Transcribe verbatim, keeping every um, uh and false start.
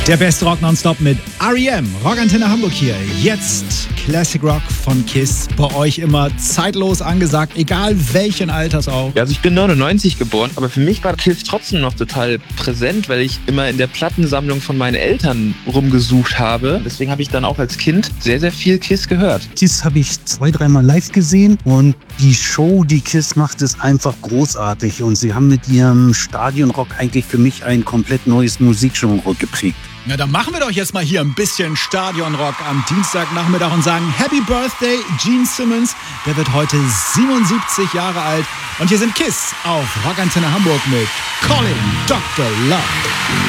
Der beste Rock nonstop mit R E M. Rockantenne Hamburg hier. Jetzt Classic Rock von KISS. Bei euch immer zeitlos angesagt, egal welchen Alters auch. Ja, also ich bin neunundneunzig geboren, aber für mich war KISS trotzdem noch total präsent, weil ich immer in der Plattensammlung von meinen Eltern rumgesucht habe. Deswegen habe ich dann auch als Kind sehr, sehr viel KISS gehört. KISS habe ich zwei, dreimal live gesehen und die Show, die KISS macht, ist einfach großartig. Und sie haben mit ihrem Stadionrock eigentlich für mich ein komplett neues Musikgenre geprägt. Na, dann machen wir doch jetzt mal hier ein bisschen Stadionrock am Dienstagnachmittag und sagen Happy Birthday, Gene Simmons. Der wird heute siebenundsiebzig Jahre alt. Und hier sind KISS auf Rockantenne Hamburg mit Calling Doktor Love.